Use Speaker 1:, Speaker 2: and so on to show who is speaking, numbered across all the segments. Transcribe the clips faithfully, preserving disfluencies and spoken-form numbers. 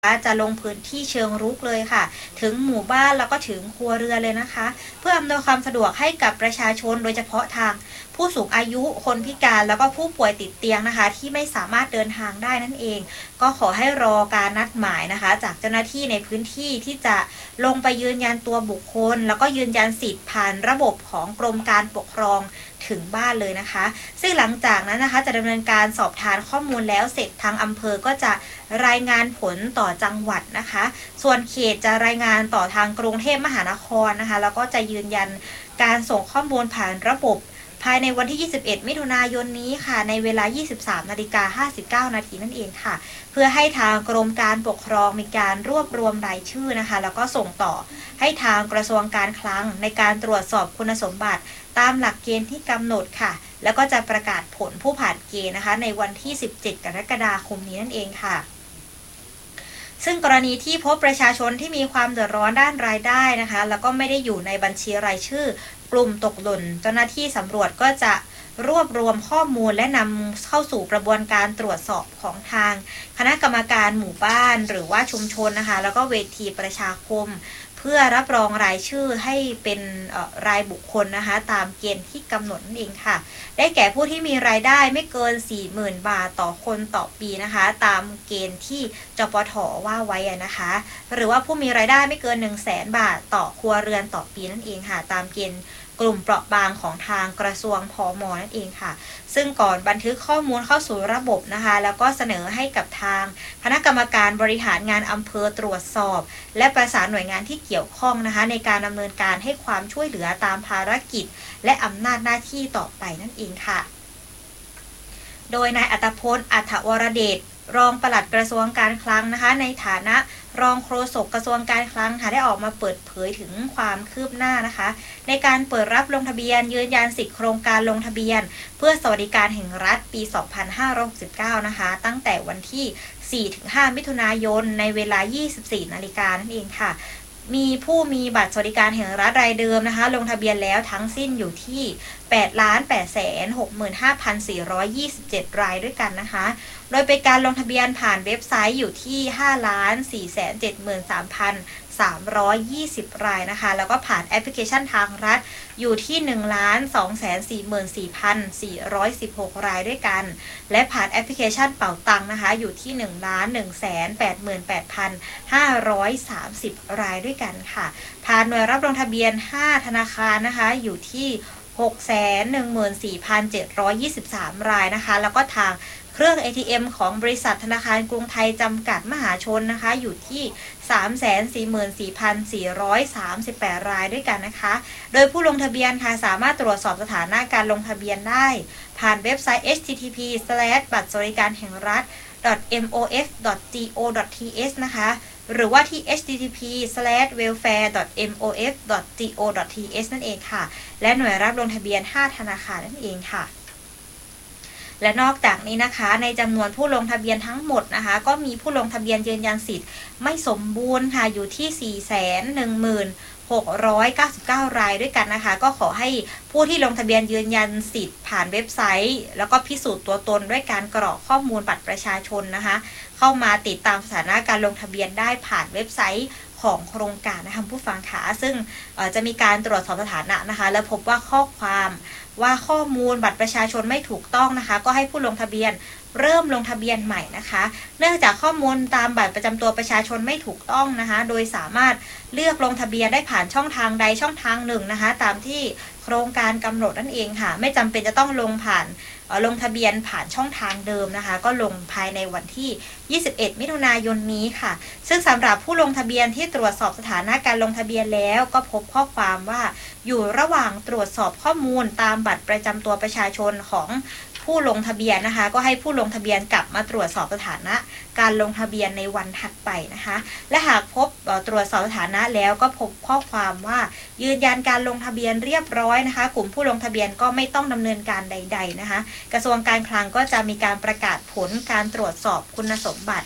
Speaker 1: จะลงพื้นที่เชิงรุกเลยค่ะถึงหมู่บ้านแล้วก็ถึงครัวเรือนเลยนะคะเพื่ออำนวยความสะดวกให้กับประชาชนโดยเฉพาะทางผู้สูงอายุคนพิการแล้วก็ผู้ป่วยติดเตียงนะคะที่ไม่สามารถเดินทางได้นั่นเองก็ขอให้รอการนัดหมายนะคะจากเจ้าหน้าที่ในพื้นที่ที่จะลงไปยืนยันตัวบุคคลแล้วก็ยืนยันสิทธิ์ผ่านระบบของกรมการปกครองถึงบ้านเลยนะคะซึ่งหลังจากนั้นนะคะจะดำเนินการสอบทานข้อมูลแล้วเสร็จทางอำเภอก็จะรายงานผลต่อจังหวัดนะคะส่วนเขตจะรายงานต่อทางกรุงเทพมหานครนะคะแล้วก็จะยืนยันการส่งข้อมูลผ่านระบบภายในวันที่ยี่สิบเอ็ดมิถุนายนนี้ค่ะในเวลา ยี่สิบสามนาฬิกาห้าสิบเก้านาทีนั่นเองค่ะเพื่อให้ทางกรมการปกครองมีการรวบรวมรายชื่อนะคะแล้วก็ส่งต่อให้ทางกระทรวงการคลังในการตรวจสอบคุณสมบัติตามหลักเกณฑ์ที่กำหนดค่ะแล้วก็จะประกาศผลผู้ผ่านเกณฑ์นะคะในวันที่สิบเจ็ดกรกฎาคมนี้นั่นเองค่ะซึ่งกรณีที่พบประชาชนที่มีความเดือดร้อนด้านรายได้นะคะแล้วก็ไม่ได้อยู่ในบัญชีรายชื่อกลุ่มตกหล่นเจ้าหน้าที่สำรวจก็จะรวบรวมข้อมูลและนำเข้าสู่กระบวนการตรวจสอบของทางคณะกรรมการหมู่บ้านหรือว่าชุมชนนะคะแล้วก็เวทีประชาคมเพื่อรับรองรายชื่อให้เป็นรายบุคคลนะคะตามเกณฑ์ที่กำหนดนั่นเองค่ะได้แก่ผู้ที่มีรายได้ไม่เกิน สี่หมื่น บาทต่อคนต่อปีนะคะตามเกณฑ์ที่จปท.ว่าไว้นะคะหรือว่าผู้มีรายได้ไม่เกิน หนึ่งแสน บาทต่อครัวเรือนต่อปีนั่นเองค่ะตามเกณฑ์กลุ่มเปราะบางของทางกระทรวงพม.นั่นเองค่ะซึ่งก่อนบันทึกข้อมูลเข้าสู่ระบบนะคะแล้วก็เสนอให้กับทางคณะกรรมการบริหารงานอำเภอตรวจสอบและประสานหน่วยงานที่เกี่ยวข้องนะคะในการดำเนินการให้ความช่วยเหลือตามภารกิจและอำนาจหน้าที่ต่อไปนั่นเองค่ะโดยนายอัตพล อัฏฐวรเดชรองปลัดกระทรวงการคลังนะคะในฐานะรองโฆษกกระทรวงการคลังค่ะได้ออกมาเปิดเผยถึงความคืบหน้านะคะในการเปิดรับลงทะเบียนยืนยันสิทธิโครงการลงทะเบียนเพื่อสวัสดิการแห่งรัฐปี สองพันห้าร้อยหกสิบเก้า นะคะตั้งแต่วันที่ สี่ถึงห้า มิถุนายนในเวลา ยี่สิบสี่ นาฬิกานั่นเองค่ะมีผู้มีบัตรสวัสดิการแห่งรัฐรายเดิมนะคะลงทะเบียนแล้วทั้งสิ้นอยู่ที่ แปดล้านแปดแสนหกหมื่นห้าพันสี่ร้อยยี่สิบเจ็ด รายด้วยกันนะคะโดยเป็นการลงทะเบียนผ่านเว็บไซต์อยู่ที่ ห้าล้านสี่แสนเจ็ดหมื่นสามพันสามร้อยยี่สิบ รายนะคะแล้วก็ผ่านแอปพลิเคชันทางรัฐอยู่ที่ หนึ่งล้านสองแสนสี่หมื่นสี่พันสี่ร้อยสิบหก รายด้วยกันและผ่านแอปพลิเคชันเป๋าตังนะคะอยู่ที่ หนึ่งล้านหนึ่งแสนแปดหมื่นแปดพันห้าร้อยสามสิบ รายด้วยกันค่ะผ่านหน่วยรับลงทะเบียนห้าธนาคารนะคะอยู่ที่ หกแสนหนึ่งหมื่นสี่พันเจ็ดร้อยยี่สิบสาม รายนะคะแล้วก็ทางเครื่อง เอ ที เอ็ม ของบริษัทธนาคารกรุงไทยจำกัดมหาชนนะคะอยู่ที่ สามแสนสี่หมื่นสี่พันสี่ร้อยสามสิบแปด รายด้วยกันนะคะโดยผู้ลงทะเบียนค่ะสามารถตรวจสอบสถานะการลงทะเบียนได้ผ่านเว็บไซต์ เอช ที ที พี สแลช บัตรสวัสดิการแห่งรัฐ ดอท เอ็ม โอ เอฟ ดอท จี โอ ดอท ที เอส นะคะหรือว่าที่ เอช ที ที พี สแลช เวลแฟร์ ดอท เอ็ม โอ เอฟ ดอท จี โอ ดอท ที เอส นั่นเองค่ะและหน่วยรับลงทะเบียนห้าธนาคารนั่นเองค่ะและนอกจากนี้นะคะในจำนวนผู้ลงทะเบียนทั้งหมดนะคะก็มีผู้ลงทะเบียนยืนยันสิทธิ์ไม่สมบูรณ์ค่ะอยู่ที่ สี่แสนหนึ่งหมื่นหกร้อยเก้าสิบเก้า รายด้วยกันนะคะก็ขอให้ผู้ที่ลงทะเบียนยืนยันสิทธิ์ผ่านเว็บไซต์แล้วก็พิสูจน์ตัวตนด้วยการกรอกข้อมูลบัตรประชาชนนะคะเข้ามาติดตามสถานะการลงทะเบียนได้ผ่านเว็บไซต์ของโครงการนะคะผู้ฟังขาซึ่งจะมีการตรวจสอบสถานะนะคะและพบว่าข้อความว่าข้อมูลบัตรประชาชนไม่ถูกต้องนะคะก็ให้ผู้ลงทะเบียนเริ่มลงทะเบียนใหม่นะคะเนื่องจากข้อมูลตามบัตรประจำตัวประชาชนไม่ถูกต้องนะคะโดยสามารถเลือกลงทะเบียนได้ผ่านช่องทางใดช่องทางหนึ่งนะคะตามที่โครงการกำหนดนั่นเองค่ะไม่จำเป็นจะต้องลงผ่านลงทะเบียนผ่านช่องทางเดิมนะคะก็ลงภายในวันที่ยี่สิบเอ็ดมิถุนายนนี้ค่ะซึ่งสำหรับผู้ลงทะเบียนที่ตรวจสอบสถานะการลงทะเบียนแล้วก็พบข้อความว่าอยู่ระหว่างตรวจสอบข้อมูลตามบัตรประจำตัวประชาชนของผู้ลงทะเบียนนะคะก็ให้ผู้ลงทะเบียนกลับมาตรวจสอบสถานะการลงทะเบียนในวันถัดไปนะคะและหากพบตรวจสอบสถานะแล้วก็พบข้อความว่ายืนยันการลงทะเบียนเรียบร้อยนะคะกลุ่มผู้ลงทะเบียนก็ไม่ต้องดำเนินการใดๆนะคะกระทรวงการคลังก็จะมีการประกาศผลการตรวจสอบคุณสมบัติ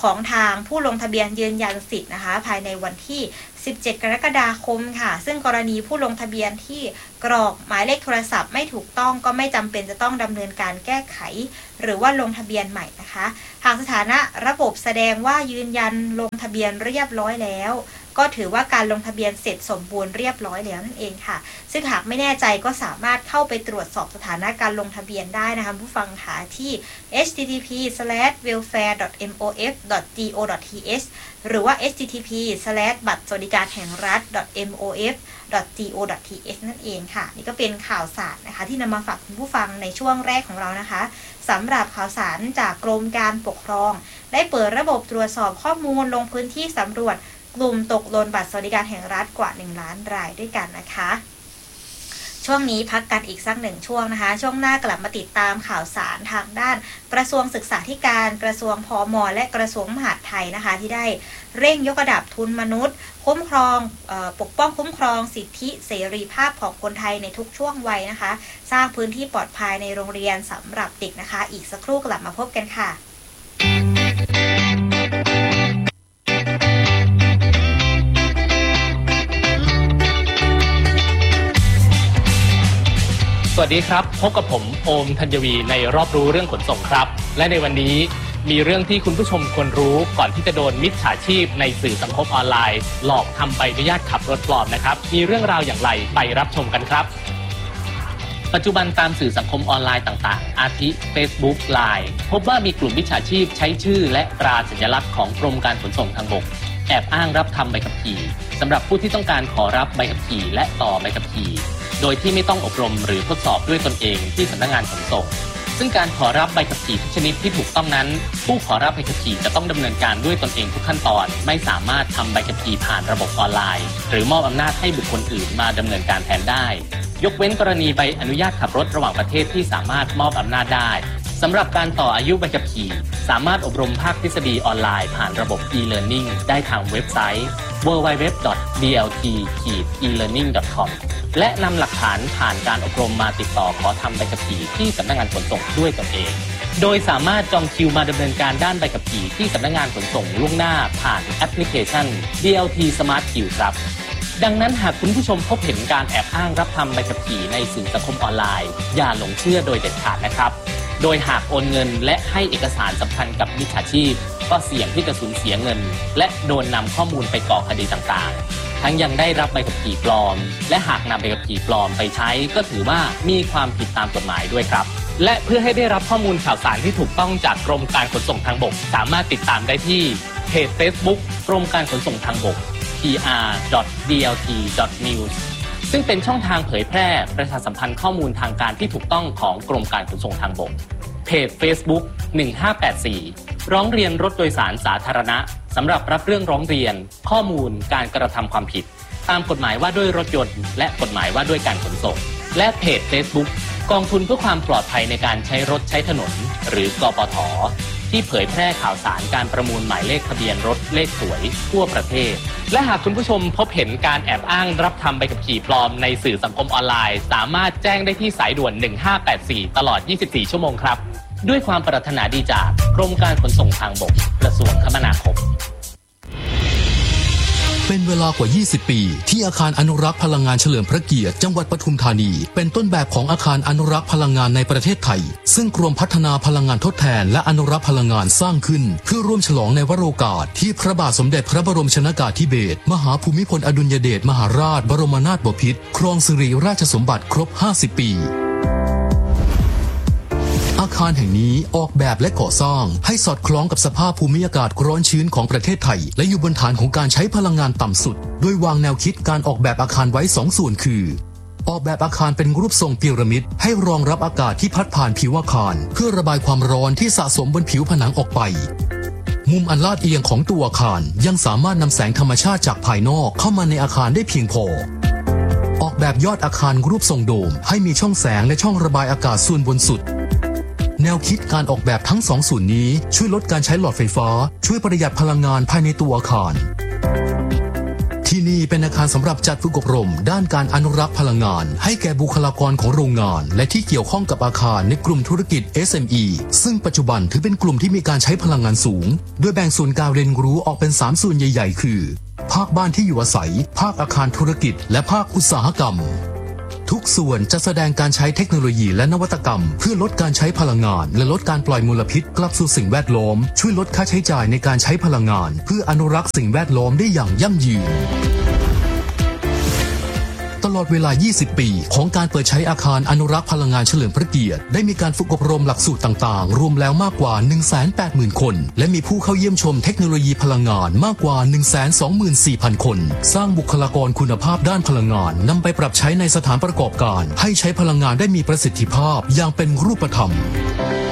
Speaker 1: ของทางผู้ลงทะเบียนยืนยันสิทธิ์นะคะภายในวันที่สิบเจ็ดกรกฎาคมค่ะซึ่งกรณีผู้ลงทะเบียนที่กรอกหมายเลขโทรศัพท์ไม่ถูกต้องก็ไม่จำเป็นจะต้องดำเนินการแก้ไขหรือว่าลงทะเบียนใหม่นะคะหากสถานะระบบแสดงว่ายืนยันลงทะเบียนเรียบร้อยแล้วก็ถือว่าการลงทะเบียนเสร็จสมบูรณ์เรียบร้อยแล้วนั่นเองค่ะซึ่งหากไม่แน่ใจก็สามารถเข้าไปตรวจสอบสถานะการลงทะเบียนได้นะคะผู้ฟังค่ะที่ เอช ที ที พี สแลช เวลแฟร์ ดอท เอ็ม โอ เอฟ ดอท จี โอ ดอท ที เอช หรือว่า เอช ที ที พี สแลช บัตรสวัสดิการแห่งรัฐ ดอท เอ็ม โอ เอฟ ดอท จี โอ ดอท ที เอช นั่นเองค่ะนี่ก็เป็นข่าวสารนะคะที่นำมาฝากคุณผู้ฟังในช่วงแรกของเรานะคะสำหรับข่าวสารจากกรมการปกครองได้เปิดระบบตรวจสอบข้อมูลลงพื้นที่สำรวจกลุ่มตกหล่นบัตรสวัสดิการแห่งรัฐกว่าหนึ่งล้านรายด้วยกันนะคะช่วงนี้พักกันอีกสักหนึ่งช่วงนะคะช่วงหน้ากลับมาติดตามข่าวสารทางด้านกระทรวงศึกษาธิการกระทรวงพม.และกระทรวงมหาดไทยนะคะที่ได้เร่งยกระดับทุนมนุษย์คุ้มครองเอ่อปกป้องคุ้มครองสิทธิเสรีภาพของคนไทยในทุกช่วงวัยนะคะสร้างพื้นที่ปลอดภัยในโรงเรียนสำหรับเด็กนะคะอีกสักครู่กลับมาพบกันค่ะ
Speaker 2: สวัสดีครับพบกับผมโอมธัญวีในรอบรู้เรื่องขนส่งครับและในวันนี้มีเรื่องที่คุณผู้ชมควรรู้ก่อนที่จะโดนมิจฉาชีพในสื่อสังคมออนไลน์หลอกทำใบอนุญาตขับรถปลอมนะครับมีเรื่องราวอย่างไรไปรับชมกันครับปัจจุบันตามสื่อสังคมออนไลน์ต่างๆอาทิ Facebook ไลน์ พบว่ามีกลุ่มมิจฉาชีพใช้ชื่อและตราสัญลักษณ์ของกรมการขนส่งทางบกแอบอ้างรับทำใบขับขี่สำหรับผู้ที่ต้องการขอรับใบขับขี่และต่อใบขับขี่โดยที่ไม่ต้องอบรมหรือทดสอบด้วยตนเองที่สำนักงานขนส่งซึ่งการขอรับใบขับขี่ทุกชนิดที่ถูกต้องนั้นผู้ขอรับใบขับขี่จะต้องดำเนินการด้วยตนเองทุกขั้นตอนไม่สามารถทำใบขับขี่ผ่านระบบออนไลน์หรือมอบอำนาจให้บุคคลอื่นมาดำเนินการแทนได้ยกเว้นกรณีใบอนุญาตขับรถระหว่างประเทศที่สามารถมอบอำนาจได้สำหรับการต่ออายุใบขับขี่สามารถอบรมภาคทฤษฎีออนไลน์ผ่านระบบ e-learning ได้ทางเว็บไซต์ ดับเบิลยู ดับเบิลยู ดับเบิลยู ดอท ดี แอล ที อี เลอร์นิ่ง ดอท คอม และนำหลักฐานผ่านการอบรมมาติดต่อขอทำใบขับขี่ที่สำนักงานขนส่งด้วยตนเองโดยสามารถจองคิวมาดำเนินการด้านใบขับขี่ที่สำนักงานขนส่งล่วงหน้าผ่านแอปพลิเคชัน ดี แอล ที Smart Queue ครับดังนั้นหากคุณผู้ชมพบเห็นการแอบอ้างรับทำใบขับขี่ในสื่อสังคมออนไลน์อย่าหลงเชื่อโดยเด็ดขาดนะครับโดยหากโอนเงินและให้เอกสารสำคัญกับมิจฉาชีพก็เสี่ยงที่จะสูญเสียเงินและโดนนำข้อมูลไปก่อคดีต่างๆทั้งยังได้รับใบขับขี่ปลอมและหากนำใบขับขี่ปลอมไปใช้ก็ถือว่ามีความผิดตามกฎหมายด้วยครับและเพื่อให้ได้รับข้อมูลข่าวสารที่ถูกต้องจากกรมการขนส่งทางบกสามารถติดตามได้ที่เพจ Facebook กรมการขนส่งทางบก พี อาร์ ดอท ดี แอล ที ดอท นิวส์ ซึ่งเป็นช่องทางเผยแพร่ประชาสัมพันธ์ข้อมูลทางการที่ถูกต้องของกรมการขนส่งทางบกเพจ Facebook หนึ่งห้าแปดสี่ร้องเรียนรถโดยสารสาธารณะสำหรับรับเรื่องร้องเรียนข้อมูลการกระทำความผิดตามกฎหมายว่าด้วยรถยนต์และกฎหมายว่าด้วยการขนส่งและเพจ Facebook กองทุนเพื่อความปลอดภัยในการใช้รถใช้ถนนหรือกปท.ที่เผยแพร่ข่าวสารการประมูลหมายเลขทะเบียนรถเลขสวยทั่วประเทศและหากคุณผู้ชมพบเห็นการแอบอ้างรับทำใบขับขี่ปลอมในสื่อสังคมออนไลน์สามารถแจ้งได้ที่สายด่วนหนึ่งห้าแปดสี่ตลอดยี่สิบสี่ชั่วโมงครับด้วยความปรารถนาดีจากกรมการขนส่งทางบกกระทรวงคมนาคม
Speaker 3: เป็นเวลากว่ายี่สิบปีที่อาคารอนุรักษ์พลังงานเฉลิมพระเกียรติจังหวัดปทุมธานีเป็นต้นแบบของอาคารอนุรักษ์พลังงานในประเทศไทยซึ่งกรมพัฒนาพลังงานทดแทนและอนุรักษ์พลังงานสร้างขึ้นเพื่อร่วมฉลองในวโรกาสที่พระบาทสมเด็จพระบรมชนกาธิเบศรมหาภูมิพลอดุลยเดชมหาราชบรมนาถบพิตรครองสิริราชสมบัติครบห้าสิบปีอาคารแห่งนี้ออกแบบและก่อสร้างให้สอดคล้องกับสภาพภูมิอากาศร้อนชื้นของประเทศไทยและอยู่บนฐานของการใช้พลังงานต่ำสุดโดยวางแนวคิดการออกแบบอาคารไว้สองส่วนคือออกแบบอาคารเป็นรูปทรงพีระมิดให้รองรับอากาศที่พัดผ่านผิวอาคารเพื่อระบายความร้อนที่สะสมบนผิวผนังออกไปมุมอันลาดเอียงของตัวอาคารยังสามารถนำแสงธรรมชาติจากภายนอกเข้ามาในอาคารได้เพียงพอออกแบบยอดอาคารรูปทรงโดมให้มีช่องแสงและช่องระบายอากาศส่วนบนสุดแนวคิดการออกแบบทั้งสองส่วนนี้ช่วยลดการใช้หลอดไฟฟ้าช่วยประหยัดพลังงานภายในตัวอาคารทที่นี่เป็นอาคารสำหรับจัดฝึกอบรมด้านการอนุรักษ์พลังงานให้แก่บุคลากรของโรงงานและที่เกี่ยวข้องกับอาคารในกลุ่มธุรกิจ เอส เอ็ม อี ซึ่งปัจจุบันถือเป็นกลุ่มที่มีการใช้พลังงานสูงโดยแบ่งส่วนการเรียนรู้ออกเป็นสามส่วนใหญ่ๆคือภาคบ้านที่อยู่อาศัยภาคอาคารธุรกิจและภาคอุตสาหกรรมทุกส่วนจะแสดงการใช้เทคโนโลยีและนวัตกรรมเพื่อลดการใช้พลังงานและลดการปล่อยมลพิษกลับสู่สิ่งแวดล้อมช่วยลดค่าใช้จ่ายในการใช้พลังงานเพื่ออนุรักษ์สิ่งแวดล้อมได้อย่างยั่งยืนตลอดเวลา ยี่สิบ ปีของการเปิดใช้อาคารอนุรักษ์พลังงานเฉลิมพระเกียรติได้มีการฝึกอบรมหลักสูตรต่างๆรวมแล้วมากกว่า หนึ่งแสนแปดหมื่น คนและมีผู้เข้าเยี่ยมชมเทคโนโลยีพลังงานมากกว่า หนึ่งแสนสองหมื่นสี่พัน คนสร้างบุคลากรคุณภาพด้านพลังงานนำไปปรับใช้ในสถานประกอบการให้ใช้พลังงานได้มีประสิทธิภาพอย่างเป็นรูปธรรม